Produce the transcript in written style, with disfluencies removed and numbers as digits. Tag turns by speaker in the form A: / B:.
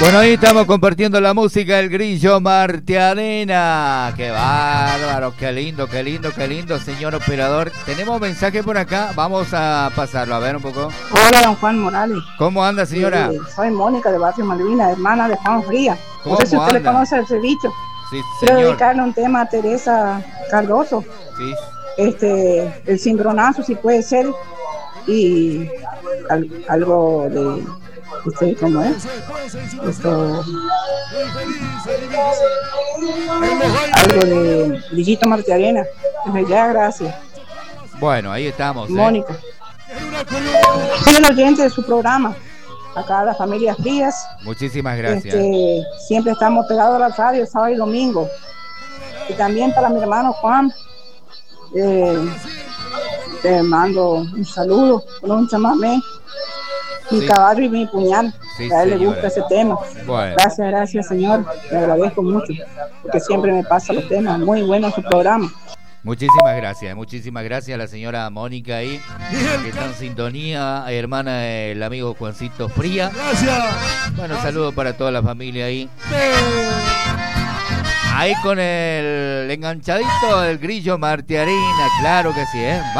A: Bueno, ahí estamos compartiendo la música del Grillo Martiarena. Qué bárbaro, qué lindo, qué lindo, qué lindo, señor operador. Tenemos mensaje por acá, vamos a pasarlo, a ver un poco.
B: Hola, don Juan Morales.
A: ¿Cómo anda, señora?
B: Soy Mónica de Barrio Malvina, hermana de Juan Fría. No sé si usted le conoce el ceviche.
A: Sí,
B: quiero
A: señor.
B: dedicarle un tema a Teresa Cardoso.
A: Sí.
B: El cimbronazo, si puede ser, y algo de... ¿cómo es? Algo de Lillito Martiarena. Ya, gracias.
A: Bueno, ahí estamos.
B: Mónica. Soy el oyente de su programa. Acá las familias Frías.
A: Muchísimas gracias.
B: Siempre estamos pegados a la radio sábado y domingo. Y también para mi hermano Juan. Te mando un saludo con un chamamé. Mi caballo y mi puñal. A él le gusta ese tema.
A: Bueno.
B: Gracias, señor. Le agradezco mucho. Porque siempre me pasa los temas. Muy bueno su programa.
A: Muchísimas gracias a la señora Mónica ahí, que está en sintonía, hermana del amigo Juancito Fría.
C: Gracias.
A: Bueno, saludos para toda la familia ahí. Ahí con el enganchadito del Grillo Martiarena, claro que sí, ¿eh?